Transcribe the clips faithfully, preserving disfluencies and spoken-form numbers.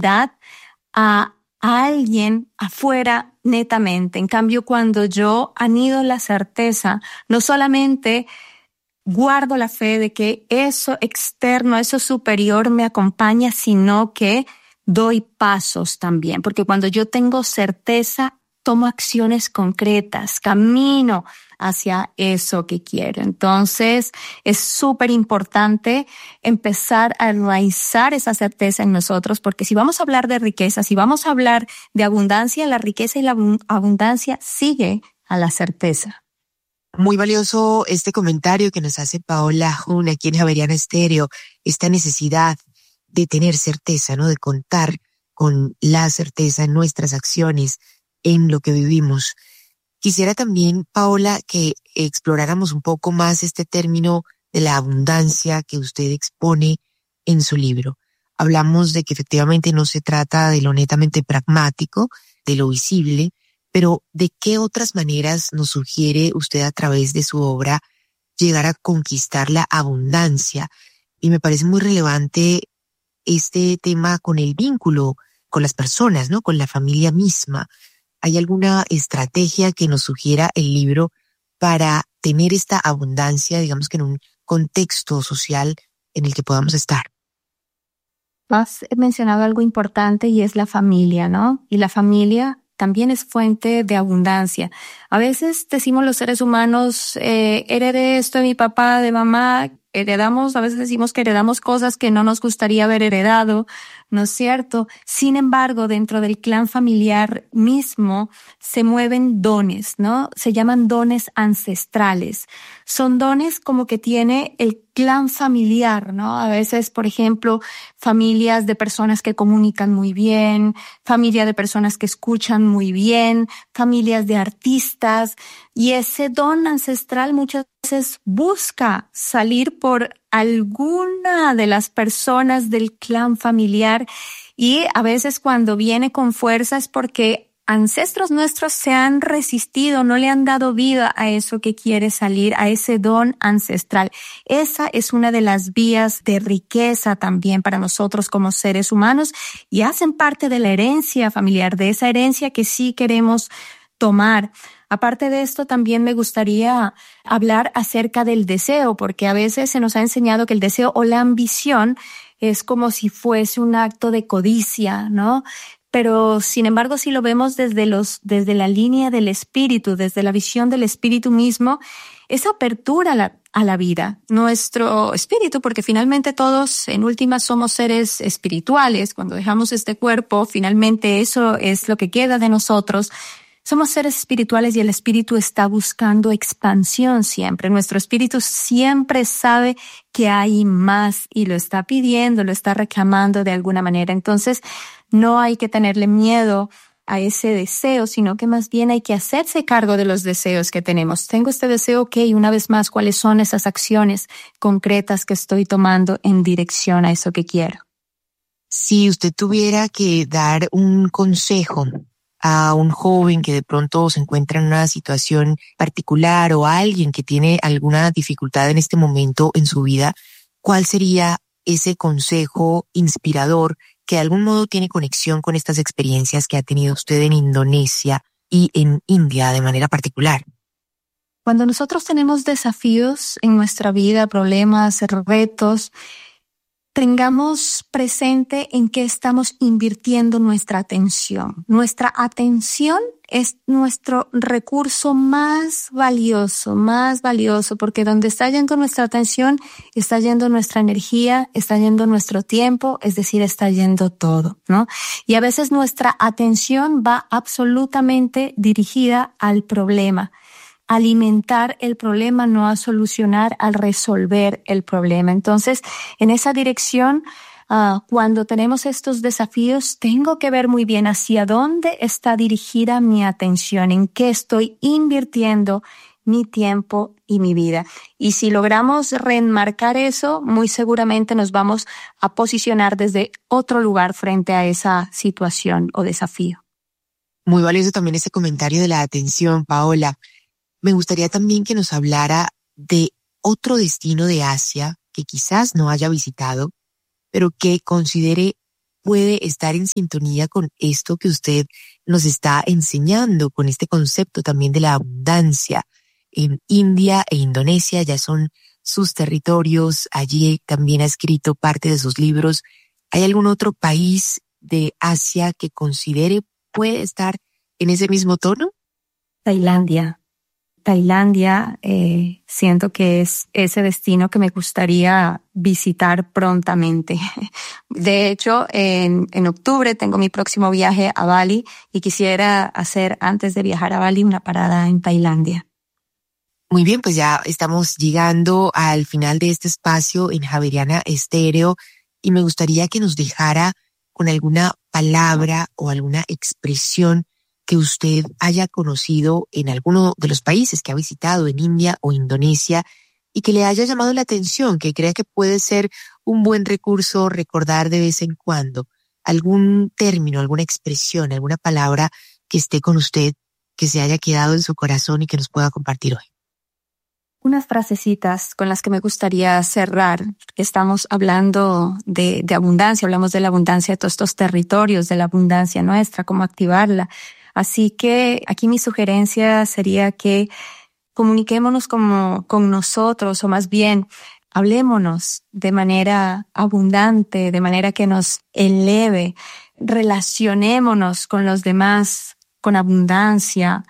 necesidad a, a alguien afuera netamente. En cambio, cuando yo anido la certeza, no solamente guardo la fe de que eso externo, eso superior me acompaña, sino que doy pasos también. Porque cuando yo tengo certeza, tomo acciones concretas, camino hacia eso que quiero. Entonces, es súper importante empezar a enraizar esa certeza en nosotros, porque si vamos a hablar de riqueza, si vamos a hablar de abundancia, la riqueza y la abundancia sigue a la certeza. Muy valioso este comentario que nos hace Paola Jun aquí en Javeriana Estéreo, esta necesidad de tener certeza, ¿no? De contar con la certeza en nuestras acciones, en lo que vivimos. Quisiera también, Paola, que exploráramos un poco más este término de la abundancia que usted expone en su libro. Hablamos de que efectivamente no se trata de lo netamente pragmático, de lo visible, pero ¿de qué otras maneras nos sugiere usted a través de su obra llegar a conquistar la abundancia? Y me parece muy relevante este tema con el vínculo con las personas, ¿no? Con la familia misma. ¿Hay alguna estrategia que nos sugiera el libro para tener esta abundancia, digamos que en un contexto social en el que podamos estar? Has mencionado algo importante y es la familia, ¿no? Y la familia también es fuente de abundancia. A veces decimos los seres humanos, eh, heredé esto de mi papá, de mamá, heredamos, a veces decimos que heredamos cosas que no nos gustaría haber heredado, ¿no es cierto? Sin embargo, dentro del clan familiar mismo se mueven dones, ¿no? Se llaman dones ancestrales. Son dones como que tiene el clan familiar, ¿no? A veces, por ejemplo, familias de personas que comunican muy bien, familia de personas que escuchan muy bien, familias de artistas, y ese don ancestral muchas veces busca salir por alguna de las personas del clan familiar, y a veces cuando viene con fuerza es porque ancestros nuestros se han resistido, no le han dado vida a eso que quiere salir, a ese don ancestral. Esa es una de las vías de riqueza también para nosotros como seres humanos y hacen parte de la herencia familiar, de esa herencia que sí queremos tomar. Aparte de esto, también me gustaría hablar acerca del deseo, porque a veces se nos ha enseñado que el deseo o la ambición es como si fuese un acto de codicia, ¿no? Pero, sin embargo, si lo vemos desde los, desde la línea del espíritu, desde la visión del espíritu mismo, es apertura a la, a la vida. Nuestro espíritu, porque finalmente todos en última somos seres espirituales. Cuando dejamos este cuerpo, finalmente eso es lo que queda de nosotros. Somos seres espirituales y el espíritu está buscando expansión siempre. Nuestro espíritu siempre sabe que hay más y lo está pidiendo, lo está reclamando de alguna manera. Entonces, no hay que tenerle miedo a ese deseo, sino que más bien hay que hacerse cargo de los deseos que tenemos. Tengo este deseo, ok, una vez más, ¿cuáles son esas acciones concretas que estoy tomando en dirección a eso que quiero? Si usted tuviera que dar un consejo a un joven que de pronto se encuentra en una situación particular o a alguien que tiene alguna dificultad en este momento en su vida, ¿cuál sería ese consejo inspirador que de algún modo tiene conexión con estas experiencias que ha tenido usted en Indonesia y en India de manera particular? Cuando nosotros tenemos desafíos en nuestra vida, problemas, retos, tengamos presente en qué estamos invirtiendo nuestra atención. Nuestra atención es nuestro recurso más valioso, más valioso, porque donde está yendo nuestra atención, está yendo nuestra energía, está yendo nuestro tiempo, es decir, está yendo todo, ¿no? Y a veces nuestra atención va absolutamente dirigida al problema. Alimentar el problema, no a solucionar, al resolver el problema. Entonces, en esa dirección, uh, cuando tenemos estos desafíos, tengo que ver muy bien hacia dónde está dirigida mi atención, en qué estoy invirtiendo mi tiempo y mi vida. Y si logramos reenmarcar eso, muy seguramente nos vamos a posicionar desde otro lugar frente a esa situación o desafío. Muy valioso también este comentario de la atención, Paola. Me gustaría también que nos hablara de otro destino de Asia que quizás no haya visitado, pero que considere puede estar en sintonía con esto que usted nos está enseñando, con este concepto también de la abundancia. En India e Indonesia ya son sus territorios, allí también ha escrito parte de sus libros. ¿Hay algún otro país de Asia que considere puede estar en ese mismo tono? Tailandia. Tailandia, eh, siento que es ese destino que me gustaría visitar prontamente. De hecho, en, en octubre tengo mi próximo viaje a Bali y quisiera hacer, antes de viajar a Bali, una parada en Tailandia. Muy bien, pues ya estamos llegando al final de este espacio en Javeriana Estéreo y me gustaría que nos dejara con alguna palabra o alguna expresión que usted haya conocido en alguno de los países que ha visitado, en India o Indonesia, y que le haya llamado la atención, que crea que puede ser un buen recurso recordar de vez en cuando. Algún término, alguna expresión, alguna palabra que esté con usted, que se haya quedado en su corazón y que nos pueda compartir hoy. Unas frasecitas con las que me gustaría cerrar. Estamos hablando de, de abundancia, hablamos de la abundancia de todos estos territorios, de la abundancia nuestra, cómo activarla. Así que aquí mi sugerencia sería que comuniquémonos como, con nosotros, o más bien hablémonos de manera abundante, de manera que nos eleve, relacionémonos con los demás con abundancia,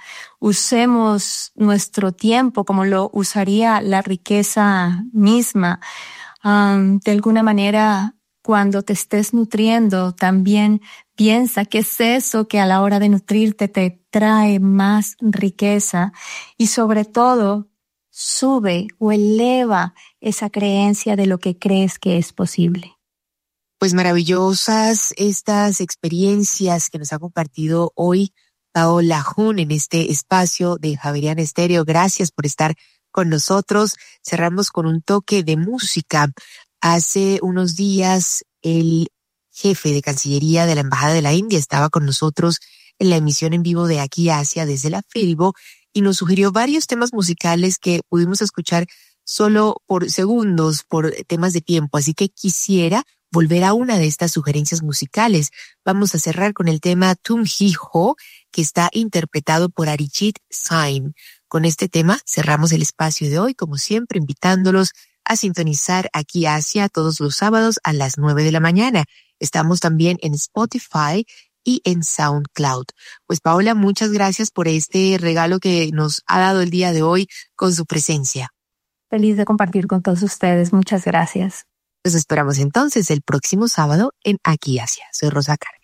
usemos nuestro tiempo como lo usaría la riqueza misma. Um, de alguna manera, cuando te estés nutriendo, también piensa qué es eso que a la hora de nutrirte te trae más riqueza y sobre todo sube o eleva esa creencia de lo que crees que es posible. Pues maravillosas estas experiencias que nos ha compartido hoy Paola Jun en este espacio de Javeriana Estéreo. Gracias por estar con nosotros. Cerramos con un toque de música. Hace unos días el jefe de Cancillería de la Embajada de la India estaba con nosotros en la emisión en vivo de Aquí Asia desde la Filbo y nos sugirió varios temas musicales que pudimos escuchar solo por segundos, por temas de tiempo. Así que quisiera volver a una de estas sugerencias musicales. Vamos a cerrar con el tema Tum Hi Ho, que está interpretado por Arijit Singh. Con este tema cerramos el espacio de hoy, como siempre, invitándolos a sintonizar Aquí Asia todos los sábados a las nueve de la mañana. Estamos también en Spotify y en SoundCloud. Pues Paola, muchas gracias por este regalo que nos ha dado el día de hoy con su presencia. Feliz de compartir con todos ustedes. Muchas gracias. Los esperamos entonces el próximo sábado en Aquí Asia. Soy Rosa Carmen.